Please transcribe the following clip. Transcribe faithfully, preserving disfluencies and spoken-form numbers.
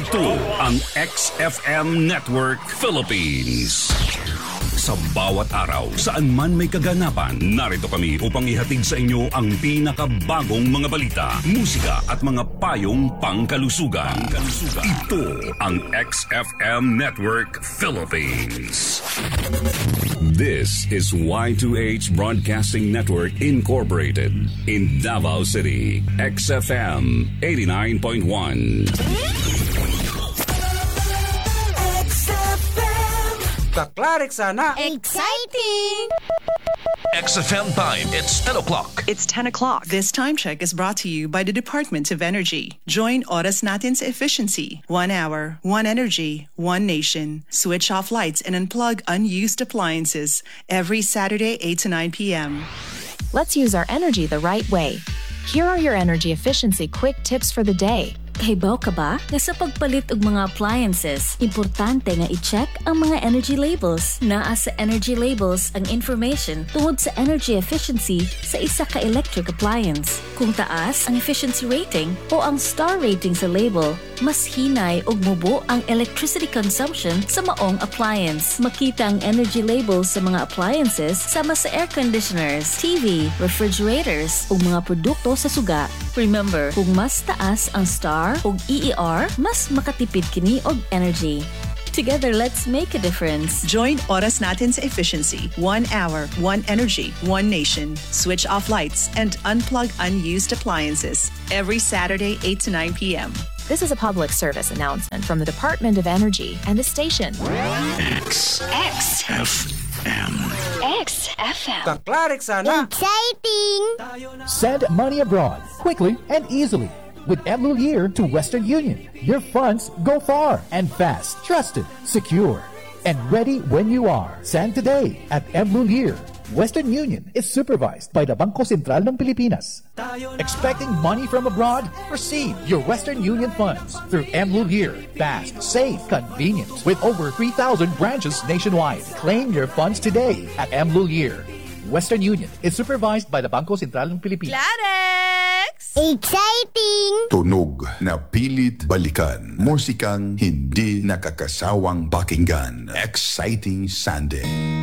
Ito ang X F M Network Philippines. Sa bawat araw, saan man may kaganapan, narito kami upang ihatid sa inyo ang pinakabagong mga balita, musika at mga payong pangkalusugan. Ito ang X F M Network Philippines. This is Y two H Broadcasting Network Incorporated in Davao City. X F M eighty-nine point one. Kaklarik sana. Exciting! X F M time, it's ten o'clock. It's ten o'clock. This time check is brought to you by the Department of Energy. Join Oras Natin's efficiency. One hour, one energy, one nation. Switch off lights and unplug unused appliances every Saturday, eight to nine p.m. Let's use our energy the right way. Here are your energy efficiency quick tips for the day. Kahibaw ka ba na sa pagpalit og mga appliances, importante nga i-check ang mga energy labels. Naa sa energy labels ang information tungod sa energy efficiency sa isa ka electric appliance. Kung taas ang efficiency rating o ang star rating sa label, mas hinay og mubo ang electricity consumption sa maong appliance. Makita ang energy labels sa mga appliances sama sa air conditioners, T V, refrigerators ug mga produkto sa suga. Remember, kung mas taas ang star ug E E R, mas makatipid kini og energy. Together, let's make a difference. Join Oras Natin's efficiency. One hour, one energy, one nation. Switch off lights and unplug unused appliances every Saturday, eight to nine p.m. This is a public service announcement from the Department of Energy and the station. X X F M. X F M. Kaklarik sana. Exciting! Send money abroad quickly and easily with Mlulier to Western Union. Your funds go far and fast, trusted, secure, and ready when you are. Send today at Mlulier. Western Union is supervised by the Bangko Sentral ng Pilipinas. Expecting money from abroad? Receive your Western Union funds through Mlulier. Fast, safe, convenient. With over three thousand branches nationwide. Claim your funds today at Mlulier. Western Union is supervised by the Bangko Sentral ng Pilipinas. Clarex! Exciting! Tunog na pilit balikan. Musikang hindi nakakasawang pakinggan. Exciting Sunday.